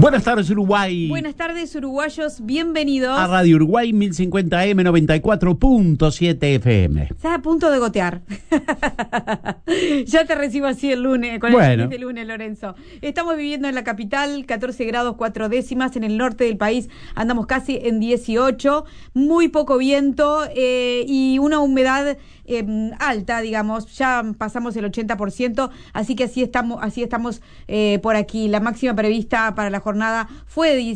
Buenas tardes, Uruguay. Buenas tardes, uruguayos. Bienvenidos a Radio Uruguay 1050M 94.7 FM. Estás a punto de gotear. Ya te recibo así el lunes, con el de lunes, Lorenzo. Estamos viviendo en la capital, 14 grados 4 décimas. En el norte del país andamos casi en 18. Muy poco viento y una humedad alta, digamos. Ya pasamos el 80%, así que así estamos por aquí. La máxima prevista para la jornada fue de